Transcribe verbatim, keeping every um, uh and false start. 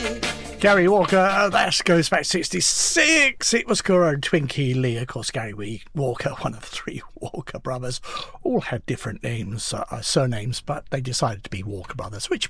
Gary Walker, uh, that goes back sixty-six. It was Guru and Twinkie Lee. Of course, Gary Wee Walker, one of the three Walker brothers, all had different names, uh, surnames, but they decided to be Walker brothers, which